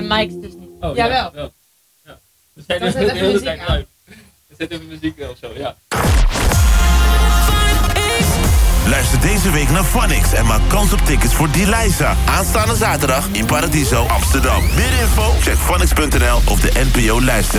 mics dus niet. Oh, Jawel. Ja. We zijn Dan er zet de even hele muziek tijd aan. live. We zetten even muziek of zo, ja. Luister deze week naar Phonics en maak kans op tickets voor Deliza. Aanstaande zaterdag in Paradiso, Amsterdam. Meer info? Check phonics.nl of de NPO Luister.